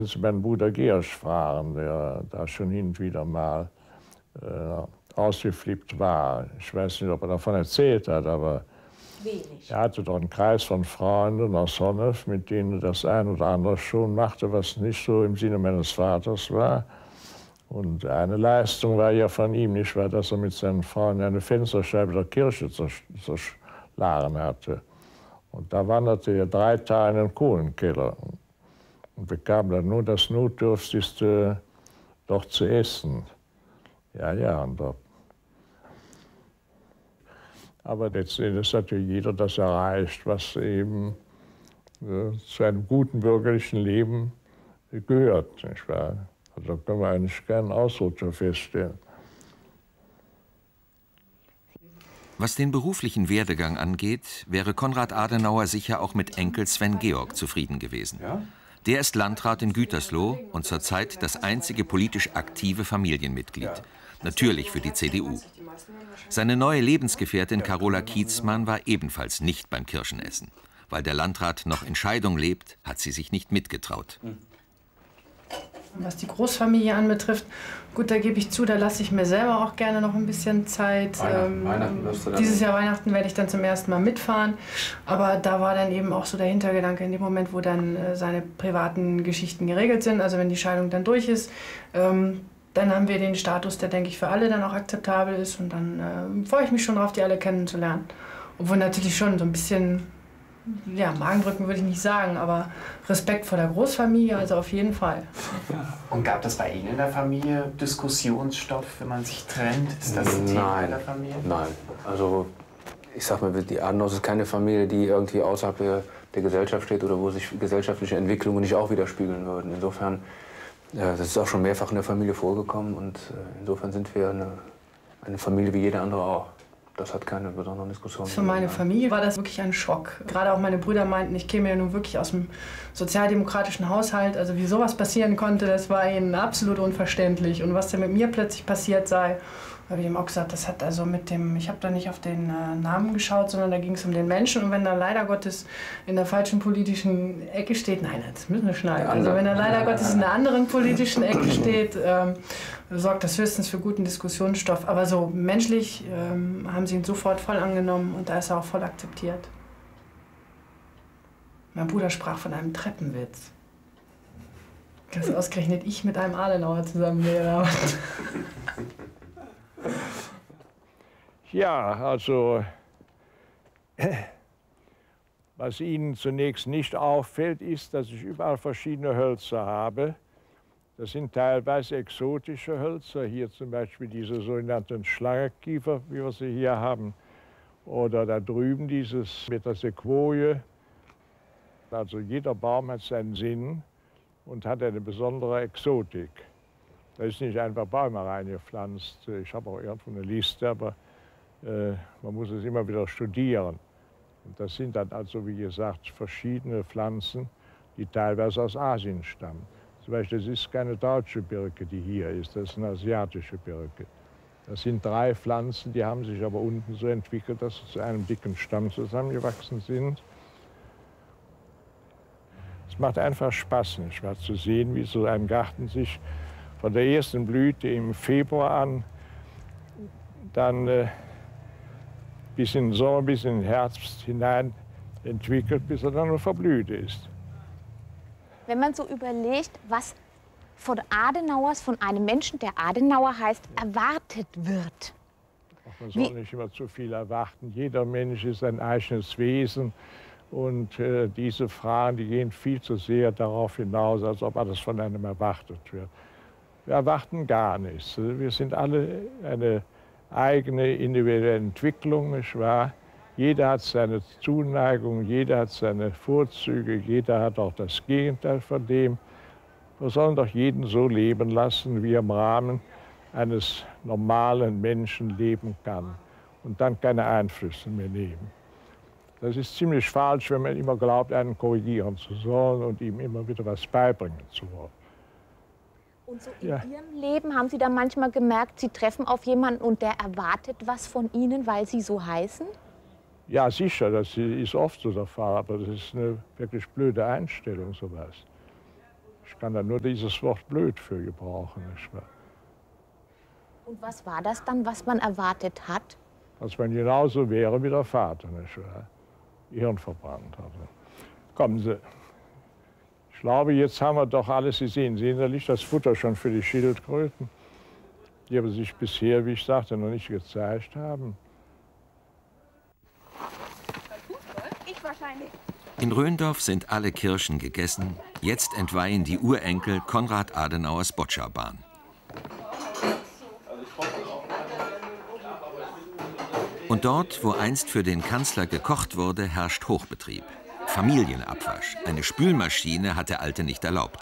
Sie meinen Bruder Georg fragen, der da schon hin und wieder mal ausgeflippt war. Ich weiß nicht, ob er davon erzählt hat, aber wenig. Er hatte doch einen Kreis von Freunden aus Honnef, mit denen das ein oder andere schon machte, was nicht so im Sinne meines Vaters war. Und eine Leistung war ja von ihm nicht, weil dass er mit seinen Freunden eine Fensterscheibe der Kirche zerschlagen hatte. Und da wanderte er 3 Tage in den Kohlenkeller und bekam dann nur das Notdürftigste doch zu essen. Ja, und aber letztendlich hat ja jeder das erreicht, was eben zu einem guten bürgerlichen Leben gehört, nicht wahr? Also da können wir eigentlich keinen Ausrutscher feststellen. Was den beruflichen Werdegang angeht, wäre Konrad Adenauer sicher auch mit Enkel Sven Georg zufrieden gewesen. Der ist Landrat in Gütersloh und zurzeit das einzige politisch aktive Familienmitglied. Natürlich für die CDU. Seine neue Lebensgefährtin Carola Kiezmann war ebenfalls nicht beim Kirschenessen. Weil der Landrat noch in Scheidung lebt, hat sie sich nicht mitgetraut. Was die Großfamilie anbetrifft, gut, da gebe ich zu, da lasse ich mir selber auch gerne noch ein bisschen Zeit. Dieses Jahr Weihnachten werde ich dann zum ersten Mal mitfahren. Aber da war dann eben auch so der Hintergedanke in dem Moment, wo dann seine privaten Geschichten geregelt sind, also wenn die Scheidung dann durch ist, dann haben wir den Status, der, denke ich, für alle dann auch akzeptabel ist. Und dann freue ich mich schon darauf, die alle kennenzulernen. Obwohl natürlich schon so ein bisschen, ja, Magendrücken würde ich nicht sagen, aber Respekt vor der Großfamilie, also auf jeden Fall. Und gab das bei Ihnen in der Familie Diskussionsstoff, wenn man sich trennt? Ist das ein Thema in der Familie? Nein, also ich sag mal, die Adenauers ist keine Familie, die irgendwie außerhalb der Gesellschaft steht oder wo sich gesellschaftliche Entwicklungen nicht auch widerspiegeln würden. Insofern, das ist auch schon mehrfach in der Familie vorgekommen und insofern sind wir eine Familie wie jede andere auch. Das hat keine besonderen Diskussionen. Für meine Familie war das wirklich ein Schock. Gerade auch meine Brüder meinten, ich käme ja nun wirklich aus dem sozialdemokratischen Haushalt. Also wie sowas passieren konnte, das war ihnen absolut unverständlich. Und was da mit mir plötzlich passiert sei, habe ich ihm auch gesagt, das hat also mit dem, ich habe da nicht auf den Namen geschaut, sondern da ging es um den Menschen. Und wenn er leider Gottes in der falschen politischen Ecke steht, nein, das müssen wir schneiden. Also wenn er leider Gottes in einer anderen politischen Ecke steht, sorgt das höchstens für guten Diskussionsstoff. Aber so menschlich haben sie ihn sofort voll angenommen und da ist er auch voll akzeptiert. Mein Bruder sprach von einem Treppenwitz. Dass ausgerechnet ich mit einem Adenauer zusammen wäre. Ja, also was Ihnen zunächst nicht auffällt, ist, dass ich überall verschiedene Hölzer habe. Das sind teilweise exotische Hölzer, hier zum Beispiel diese sogenannten Schlangenkiefer, wie wir sie hier haben. Oder da drüben dieses mit der Sequoie. Also jeder Baum hat seinen Sinn und hat eine besondere Exotik. Da ist nicht einfach Bäume reingepflanzt. Ich habe auch irgendwo eine Liste, aber man muss es immer wieder studieren. Und das sind dann also, wie gesagt, verschiedene Pflanzen, die teilweise aus Asien stammen. Zum Beispiel, das ist keine deutsche Birke, die hier ist, das ist eine asiatische Birke. Das sind 3 Pflanzen, die haben sich aber unten so entwickelt, dass sie zu einem dicken Stamm zusammengewachsen sind. Es macht einfach Spaß, nicht wahr, zu sehen, wie so ein Garten sich von der ersten Blüte im Februar an, dann bis in den Sommer, bis in den Herbst hinein entwickelt, bis er dann verblüht ist. Wenn man so überlegt, was von Adenauers, von einem Menschen, der Adenauer heißt, erwartet wird. Man soll nicht immer zu viel erwarten. Jeder Mensch ist ein eigenes Wesen. Und diese Fragen, die gehen viel zu sehr darauf hinaus, als ob alles von einem erwartet wird. Wir erwarten gar nichts. Wir sind alle eine eigene individuelle Entwicklung, nicht wahr? Jeder hat seine Zuneigung, jeder hat seine Vorzüge, jeder hat auch das Gegenteil von dem. Wir sollen doch jeden so leben lassen, wie er im Rahmen eines normalen Menschen leben kann und dann keine Einflüsse mehr nehmen. Das ist ziemlich falsch, wenn man immer glaubt, einen korrigieren zu sollen und ihm immer wieder was beibringen zu wollen. Und so in Ihrem Leben haben Sie dann manchmal gemerkt, Sie treffen auf jemanden und der erwartet was von Ihnen, weil Sie so heißen? Ja, sicher, das ist oft so der Fall, aber das ist eine wirklich blöde Einstellung, sowas. Ich kann da nur dieses Wort blöd für gebrauchen. Nicht wahr? Und was war das dann, was man erwartet hat? Dass man genauso wäre wie der Vater, nicht wahr? Hirn verbrannt hatte. Kommen Sie. Ich glaube, jetzt haben wir doch alles gesehen. Sehen Sie, da liegt das Futter schon für die Schildkröten, die aber sich bisher, wie ich sagte, noch nicht gezeigt haben. Ich wahrscheinlich. In Röndorf sind alle Kirschen gegessen. Jetzt entweihen die Urenkel Konrad Adenauers Boccia-Bahn. Und dort, wo einst für den Kanzler gekocht wurde, herrscht Hochbetrieb. Familienabwasch. Eine Spülmaschine hat der Alte nicht erlaubt.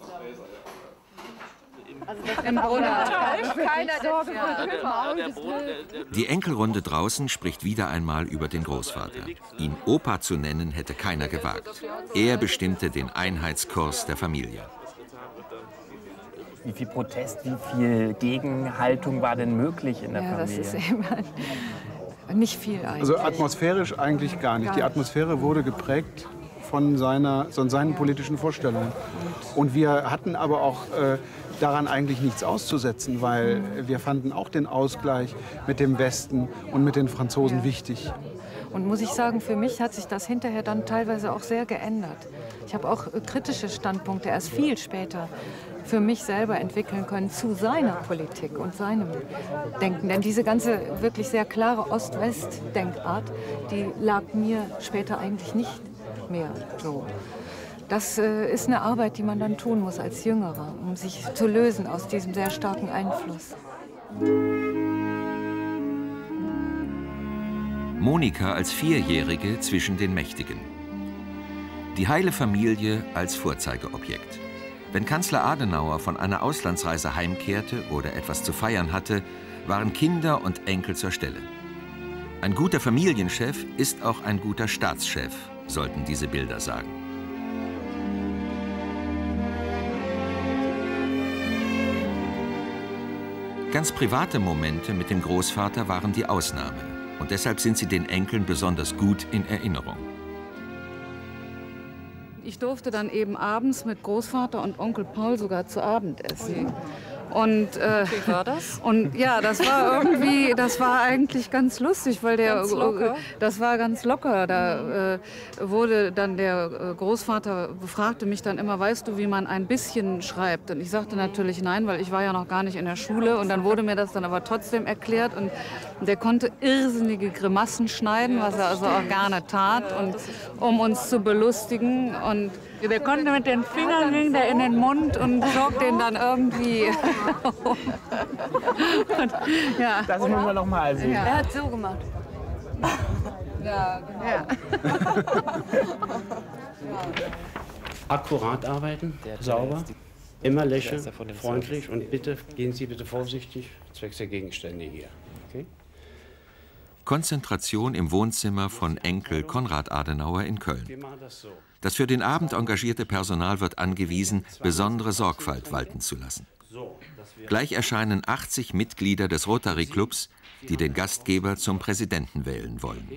Die Enkelrunde draußen spricht wieder einmal über den Großvater. Ihn Opa zu nennen, hätte keiner gewagt. Er bestimmte den Einheitskurs der Familie. Wie viel Protest, wie viel Gegenhaltung war denn möglich in der Familie? Das ist eben nicht viel eigentlich. Also atmosphärisch eigentlich gar nicht. Die Atmosphäre wurde geprägt von seinen politischen Vorstellungen. Und wir hatten aber auch daran eigentlich nichts auszusetzen, weil wir fanden auch den Ausgleich mit dem Westen und mit den Franzosen wichtig. Und muss ich sagen, für mich hat sich das hinterher dann teilweise auch sehr geändert. Ich habe auch kritische Standpunkte erst viel später für mich selber entwickeln können zu seiner Politik und seinem Denken. Denn diese ganze wirklich sehr klare Ost-West-Denkart, die lag mir später eigentlich nicht mehr so. Das ist eine Arbeit, die man dann tun muss als Jüngerer, um sich zu lösen aus diesem sehr starken Einfluss. Monika als Vierjährige zwischen den Mächtigen. Die heile Familie als Vorzeigeobjekt. Wenn Kanzler Adenauer von einer Auslandsreise heimkehrte oder etwas zu feiern hatte, waren Kinder und Enkel zur Stelle. Ein guter Familienchef ist auch ein guter Staatschef, sollten diese Bilder sagen. Ganz private Momente mit dem Großvater waren die Ausnahme. Und deshalb sind sie den Enkeln besonders gut in Erinnerung. Ich durfte dann eben abends mit Großvater und Onkel Paul sogar zu Abend essen. Und, wie war das? Und ja, das war eigentlich ganz lustig, weil das war ganz locker. Da wurde dann der Großvater befragte mich dann immer, weißt du, wie man ein bisschen schreibt? Und ich sagte natürlich nein, weil ich war ja noch gar nicht in der Schule. Und dann wurde mir das dann aber trotzdem erklärt. Und der konnte irrsinnige Grimassen schneiden, was er also auch gerne tat, und, um uns zu belustigen. Und der konnte mit den Fingern in den Mund und zog den dann irgendwie und, ja. Das müssen wir noch mal sehen. Ja. Er hat so gemacht. Ja, genau. Akkurat arbeiten, sauber, immer lächeln, freundlich und bitte gehen Sie bitte vorsichtig zwecks der Gegenstände hier. Okay? Konzentration im Wohnzimmer von Enkel Konrad Adenauer in Köln. Wir machen das so. Das für den Abend engagierte Personal wird angewiesen, besondere Sorgfalt walten zu lassen. Gleich erscheinen 80 Mitglieder des Rotary Clubs, die den Gastgeber zum Präsidenten wählen wollen.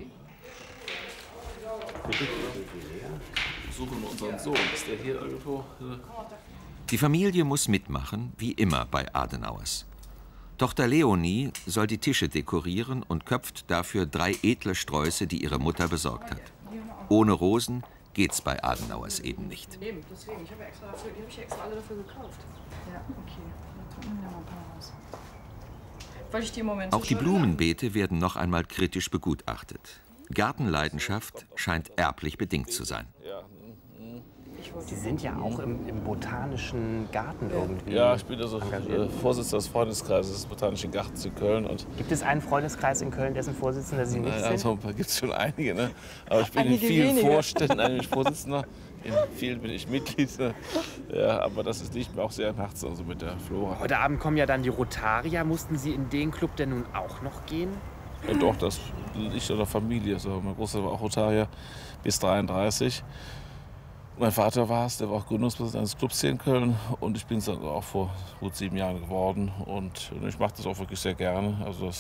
Suchen wir unseren Sohn. Ist der hier irgendwo? Die Familie muss mitmachen, wie immer bei Adenauers. Tochter Leonie soll die Tische dekorieren und köpft dafür 3 edle Sträuße, die ihre Mutter besorgt hat. Ohne Rosen geht's bei Adenauers eben nicht. Eben, deswegen. Die habe ich extra alle dafür gekauft. Ja, okay. Dann tun wir noch ein paar raus. Weil ich die im Moment Auch die Blumenbeete werden noch einmal kritisch begutachtet. Gartenleidenschaft scheint erblich bedingt zu sein. Sie sind ja auch im Botanischen Garten irgendwie. Ja, ich bin also Vorsitzender des Freundeskreises des Botanischen Gartens in Köln. Und gibt es einen Freundeskreis in Köln, dessen Vorsitzender Sie nicht sind? Also, gibt es schon einige, ne? Aber ich bin in vielen Vorständen eigentlich Vorsitzender. In vielen bin ich Mitglied. Ja, aber das ist nicht mehr auch sehr im Herzen, also mit der Flora. Heute Abend kommen ja dann die Rotarier. Mussten Sie in den Club denn nun auch noch gehen? Ja, doch, das liegt in der Familie. So, mein Großvater war auch Rotarier bis 33. Mein Vater war es, der war auch Gründungspräsident eines Clubs hier in Köln. Und ich bin es dann auch vor gut 7 Jahren geworden. Und ich mache das auch wirklich sehr gerne. Also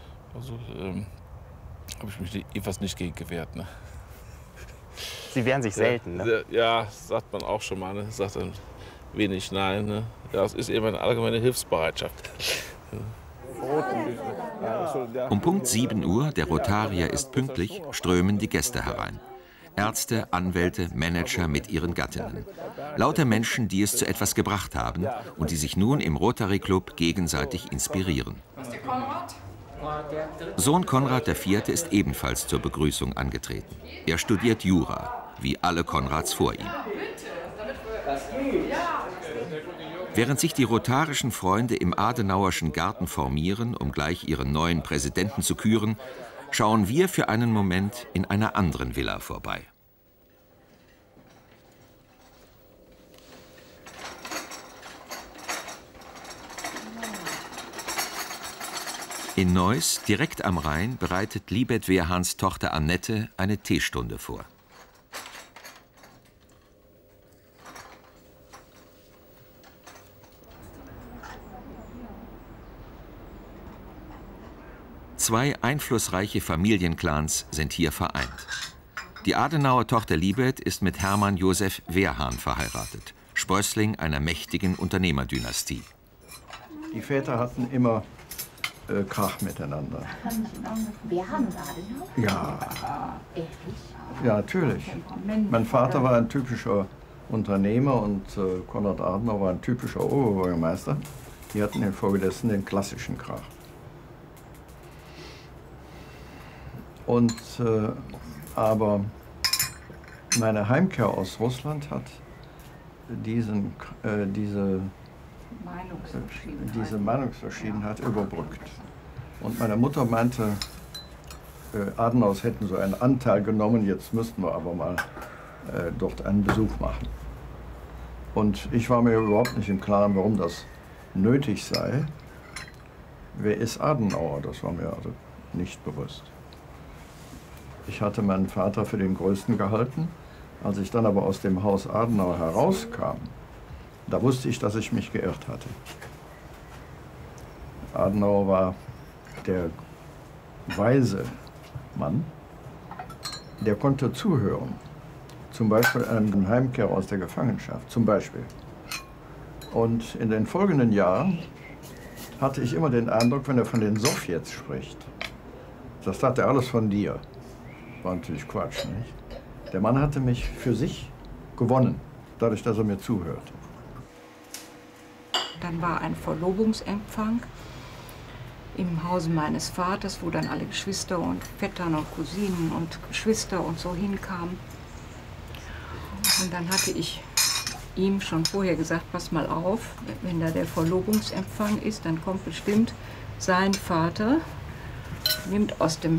habe ich mich jedenfalls nicht gegen gewehrt. Ne? Sie wehren sich selten, ne? Ja, sagt man auch schon mal. Ne? Sagt dann, wenig Nein. Ne? Das ist eben eine allgemeine Hilfsbereitschaft. Um Punkt 7 Uhr, der Rotarier ist pünktlich, strömen die Gäste herein. Ärzte, Anwälte, Manager mit ihren Gattinnen. Lauter Menschen, die es zu etwas gebracht haben und die sich nun im Rotary Club gegenseitig inspirieren. Sohn Konrad IV. Ist ebenfalls zur Begrüßung angetreten. Er studiert Jura, wie alle Konrads vor ihm. Während sich die rotarischen Freunde im Adenauerschen Garten formieren, um gleich ihren neuen Präsidenten zu küren, schauen wir für einen Moment in einer anderen Villa vorbei. In Neuss, direkt am Rhein, bereitet Libet Wehrhahns Tochter Annette eine Teestunde vor. Zwei einflussreiche Familienclans sind hier vereint. Die Adenauer Tochter Libet ist mit Hermann Josef Wehrhahn verheiratet, Sprössling einer mächtigen Unternehmerdynastie. Die Väter hatten immer Krach miteinander. Wehrhahn und Adenauer? Ja. Ja, natürlich. Mein Vater war ein typischer Unternehmer und Konrad Adenauer war ein typischer Oberbürgermeister. Die hatten infolgedessen den klassischen Krach. Und, aber meine Heimkehr aus Russland hat diese Meinungsverschiedenheit überbrückt. Und meine Mutter meinte, Adenauers hätten so einen Anteil genommen, jetzt müssten wir aber mal dort einen Besuch machen. Und ich war mir überhaupt nicht im Klaren, warum das nötig sei. Wer ist Adenauer? Das war mir also nicht bewusst. Ich hatte meinen Vater für den Größten gehalten. Als ich dann aber aus dem Haus Adenauer herauskam, da wusste ich, dass ich mich geirrt hatte. Adenauer war der weise Mann, der konnte zuhören. Zum Beispiel einem Heimkehrer aus der Gefangenschaft, zum Beispiel. Und in den folgenden Jahren hatte ich immer den Eindruck, wenn er von den Sowjets spricht, das hat er alles von dir. War natürlich Quatsch, nicht? Der Mann hatte mich für sich gewonnen, dadurch, dass er mir zuhört. Dann war ein Verlobungsempfang im Hause meines Vaters, wo dann alle Geschwister und Vettern und Cousinen und Geschwister und so hinkamen. Und dann hatte ich ihm schon vorher gesagt, pass mal auf, wenn da der Verlobungsempfang ist, dann kommt bestimmt sein Vater, nimmt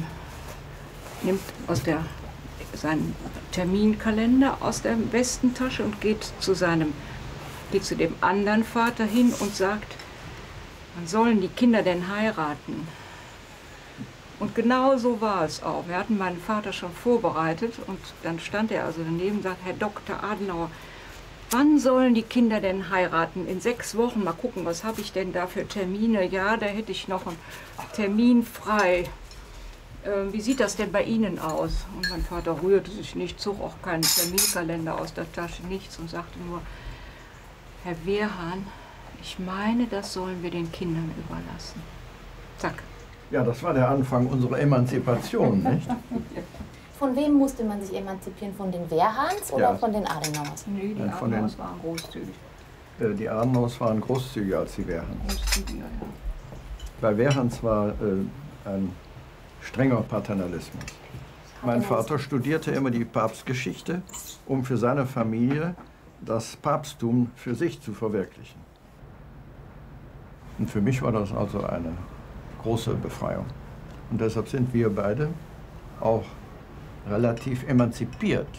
seinen Terminkalender aus der Westentasche und geht zu dem anderen Vater hin und sagt, wann sollen die Kinder denn heiraten? Und genau so war es auch. Wir hatten meinen Vater schon vorbereitet und dann stand er also daneben und sagt, Herr Dr. Adenauer, wann sollen die Kinder denn heiraten? In 6 Wochen, mal gucken, was habe ich denn da für Termine? Ja, da hätte ich noch einen Termin frei. Wie sieht das denn bei Ihnen aus? Und mein Vater rührte sich nicht, zog auch keinen Terminkalender aus der Tasche, nichts und sagte nur, Herr Wehrhahn, ich meine, das sollen wir den Kindern überlassen. Zack. Ja, das war der Anfang unserer Emanzipation, nicht? Von wem musste man sich emanzipieren? Von den Wehrhahns oder von den Adenauers? Nee, die Adenauers waren großzügig. Die Adenauers waren großzügiger als die Wehrhahns. Großzügiger, ja. Bei Wehrhahns war ein strenger Paternalismus. Mein Vater studierte immer die Papstgeschichte, um für seine Familie das Papsttum für sich zu verwirklichen. Und für mich war das also eine große Befreiung. Und deshalb sind wir beide auch relativ emanzipiert.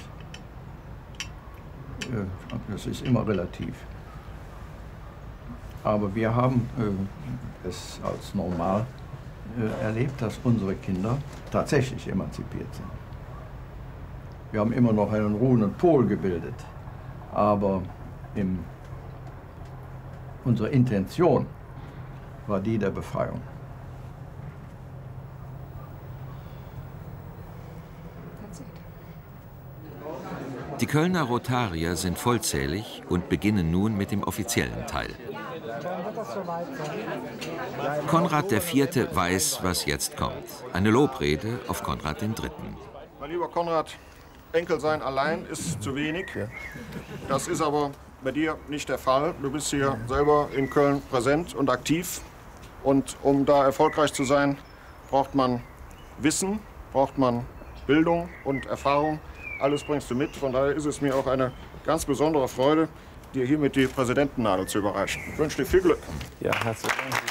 Das ist immer relativ. Aber wir haben es als normal erlebt, dass unsere Kinder tatsächlich emanzipiert sind. Wir haben immer noch einen ruhenden Pol gebildet, aber unsere Intention war die der Befreiung. Die Kölner Rotarier sind vollzählig und beginnen nun mit dem offiziellen Teil. Konrad IV. Weiß, was jetzt kommt. Eine Lobrede auf Konrad III. Mein lieber Konrad, Enkel sein allein ist zu wenig. Das ist aber bei dir nicht der Fall. Du bist hier selber in Köln präsent und aktiv. Und um da erfolgreich zu sein, braucht man Wissen, braucht man Bildung und Erfahrung. Alles bringst du mit. Von daher ist es mir auch eine ganz besondere Freude, dir hiermit die Präsidentennadel zu überreichen. Ich wünsche dir viel Glück. Ja, herzlichen Dank.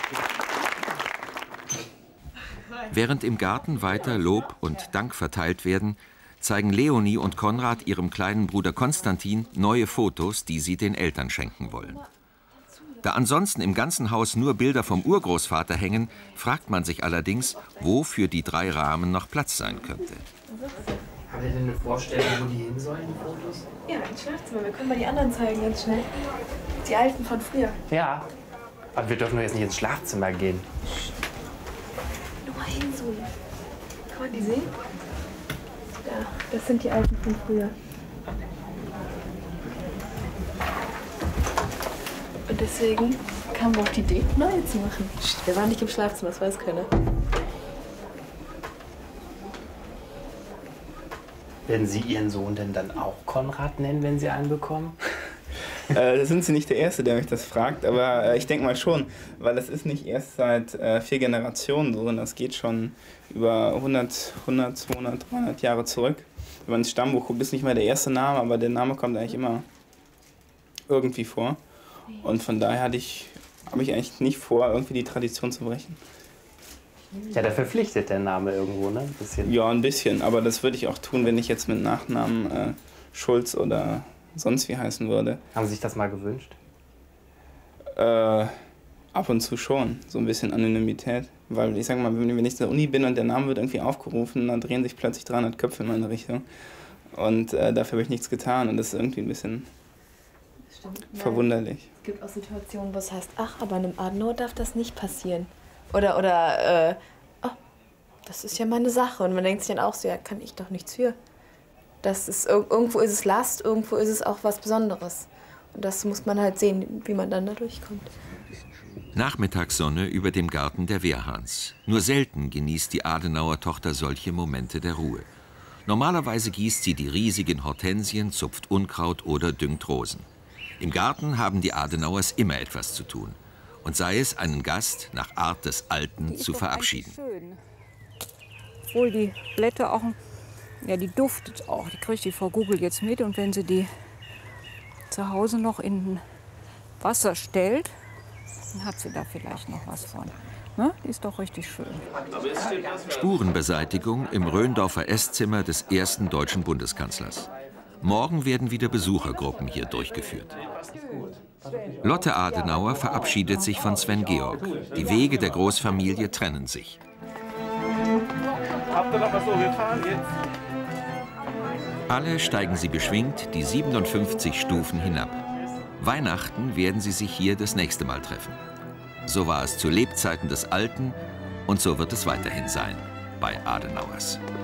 Während im Garten weiter Lob und Dank verteilt werden, zeigen Leonie und Konrad ihrem kleinen Bruder Konstantin neue Fotos, die sie den Eltern schenken wollen. Da ansonsten im ganzen Haus nur Bilder vom Urgroßvater hängen, fragt man sich allerdings, wo für die 3 Rahmen noch Platz sein könnte. Habt ihr denn eine Vorstellung, wo die hin sollen, die Fotos? Ja, ins Schlafzimmer. Wir können mal die anderen zeigen, ganz schnell. Die alten von früher. Ja, aber wir dürfen doch jetzt nicht ins Schlafzimmer gehen. Nur mal hinzoomen. Kann man die sehen? Ja, das sind die alten von früher. Und deswegen kamen wir auf die Idee, neue zu machen. Wir waren nicht im Schlafzimmer, das weiß keiner. Werden Sie Ihren Sohn denn dann auch Konrad nennen, wenn Sie einen bekommen? Da sind Sie nicht der Erste, der mich das fragt, aber ich denke mal schon, weil das ist nicht erst seit 4 Generationen so, sondern das geht schon über 100, 200, 300 Jahre zurück. Wenn man ins Stammbuch guckt, ist nicht mehr der erste Name, aber der Name kommt eigentlich immer irgendwie vor. Und von daher habe ich eigentlich nicht vor, irgendwie die Tradition zu brechen. Ja, der verpflichtet der Name irgendwo, ne? Ein bisschen. Ja, ein bisschen, aber das würde ich auch tun, wenn ich jetzt mit Nachnamen Schulz oder sonst wie heißen würde. Haben Sie sich das mal gewünscht? Ab und zu schon, so ein bisschen Anonymität. Weil ich sag mal, wenn ich in der Uni bin und der Name wird irgendwie aufgerufen, dann drehen sich plötzlich 300 Köpfe in meine Richtung. Und dafür habe ich nichts getan und das ist irgendwie ein bisschen verwunderlich. Es gibt auch Situationen, wo es heißt, ach, aber einem Adenauer darf das nicht passieren. Oder oh, das ist ja meine Sache. Und man denkt sich dann auch so, ja, kann ich doch nichts für. Das ist, irgendwo ist es Last, irgendwo ist es auch was Besonderes. Und das muss man halt sehen, wie man dann da durchkommt. Nachmittagssonne über dem Garten der Wehrhahns. Nur selten genießt die Adenauer Tochter solche Momente der Ruhe. Normalerweise gießt sie die riesigen Hortensien, zupft Unkraut oder düngt Rosen. Im Garten haben die Adenauers immer etwas zu tun. Und sei es, einen Gast nach Art des Alten zu verabschieden. Schön. Obwohl die Blätter auch, ja, die duftet auch. Die kriegt die Frau Google jetzt mit. Und wenn sie die zu Hause noch in Wasser stellt, dann hat sie da vielleicht noch was von. Ne? Die ist doch richtig schön. Spurenbeseitigung im Röndorfer Esszimmer des ersten deutschen Bundeskanzlers. Morgen werden wieder Besuchergruppen hier durchgeführt. Lotte Adenauer verabschiedet sich von Sven Georg. Die Wege der Großfamilie trennen sich. Habt ihr noch was so? Wir fahren jetzt. Alle steigen sie beschwingt die 57 Stufen hinab. Weihnachten werden sie sich hier das nächste Mal treffen. So war es zu Lebzeiten des Alten und so wird es weiterhin sein bei Adenauers.